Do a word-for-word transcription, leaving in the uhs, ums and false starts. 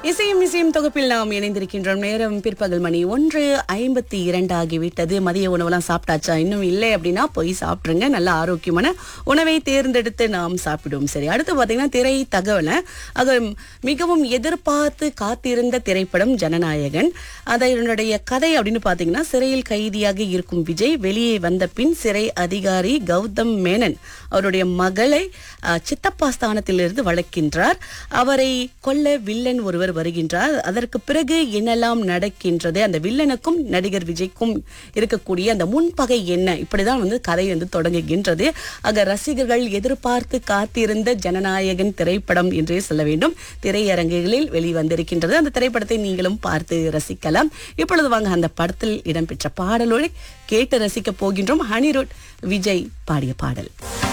இசையும் இசையும் தொகுப்பில் நாம் இணைந்திருக்கின்றோம். நேரம் பிற்பகல் மணி ஒன்று ஐம்பத்தி இரண்டு ஆகிவிட்டது. மதிய உணவெல்லாம் சாப்பிட்டாச்சா? இன்னும் இல்லை அப்படின்னா போய் சாப்பிட்ருங்க. நல்ல ஆரோக்கியமான உணவை தேர்ந்தெடுத்து நாம் சாப்பிடுவோம். சரி, அடுத்து பார்த்தீங்கன்னா திரை தகவல். அது மிகவும் எதிர்பார்த்து காத்திருந்த திரைப்படம் ஜனநாயகன். அதனுடைய கதை அப்படின்னு பார்த்தீங்கன்னா, சிறையில் கைதியாக இருக்கும் விஜய் வெளியே வந்த பின் சிறை அதிகாரி கௌதம் மேனன் அவருடைய மகளை அஹ், சித்தப்பா ஸ்தானத்திலிருந்து வளர்க்கின்றார். அவரை கொல்ல வில்லன் ஒருவர் வருகின்றார். அதற்கு பிறகு என்னெல்லாம் நடக்கின்றது, அந்த வில்லனுக்கும் நடிகர் விஜய்க்கும் இருக்கக்கூடிய அந்த முன்பகை என்ன, இப்படிதான் வந்து கதை வந்து தொடங்குகின்றது. ஆக ரசிகர்கள் எதிர்பார்த்து காத்திருந்த ஜனநாயகன் திரைப்படம் என்றே சொல்ல வேண்டும். திரையரங்குகளில் வெளிவந்திருக்கின்றது. அந்த திரைப்படத்தை நீங்களும் பார்த்து ரசிக்கலாம். இப்பொழுது வாங்க அந்த படத்தில் இடம்பெற்ற பாடலோடு கேட்டு ரசிக்க போகின்றோம். ஹனிரோட் விஜய் பாடிய பாடல்.